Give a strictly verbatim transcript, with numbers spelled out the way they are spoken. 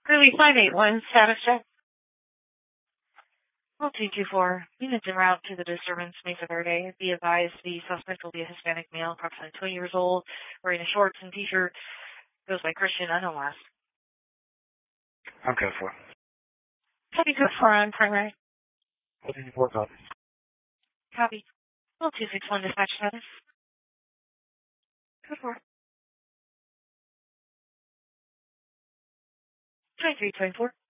Curly five eight one, status check. Well, two two four, units en route to the disturbance, Mesa Verde. Be advised, the suspect will be a Hispanic male, approximately twenty years old, wearing a shorts and t-shirt. Goes by Christian, unknown last. I'm code four. Copy code four on primary. What did you work on? Copy. Well, two six one, dispatch status. Code four. twenty-three twenty-four.